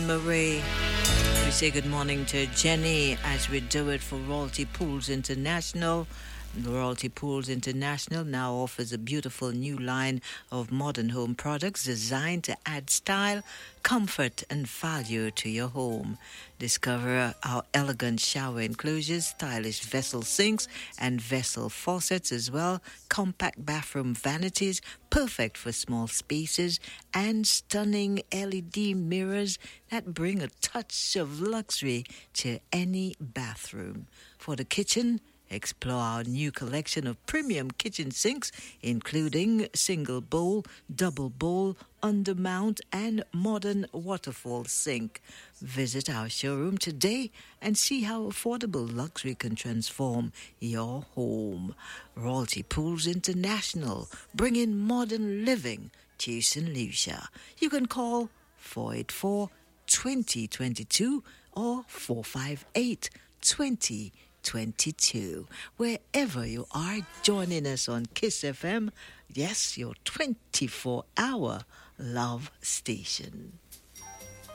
Marie. We say good morning to Jenny as we do it for Royalty Pools International. Royalty Pools International now offers a beautiful new line of modern home products designed to add style, comfort, and value to your home. Discover our elegant shower enclosures, stylish vessel sinks, and vessel faucets as well, compact bathroom vanities, perfect for small spaces, and stunning LED mirrors that bring a touch of luxury to any bathroom. For the kitchen, explore our new collection of premium kitchen sinks, including single bowl, double bowl, undermount, and modern waterfall sink. Visit our showroom today and see how affordable luxury can transform your home. Royalty Pools International, bringing modern living to St. Lucia. You can call 484-2022 or 458-2022. Wherever you are joining us on Kiss FM, yes, your 24-hour love station.